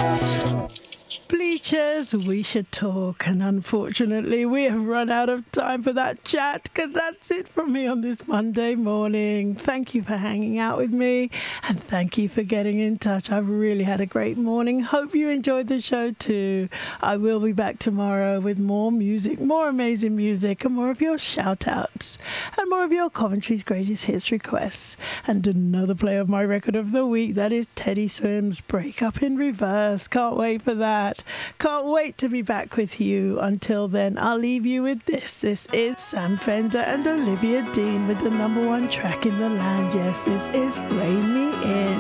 Bleachers, we should talk, and unfortunately we have run out of time for that chat, because that's it from me on this Monday morning. Thank you for hanging out with me, and thank you for getting in touch. I've really had a great morning. Hope you enjoyed the show too. I will be back tomorrow with more music, more amazing music, and more of your shout outs, and more of your Coventry's greatest hits requests, and another play of my record of the week. That is Teddy Swims' Break Up in Reverse. Can't wait for that. Can't wait to be back with you. Until then, I'll leave you with this. This is Sam Fender and Olivia Dean with the #1 track in the land. Yes, this is Rain Me In.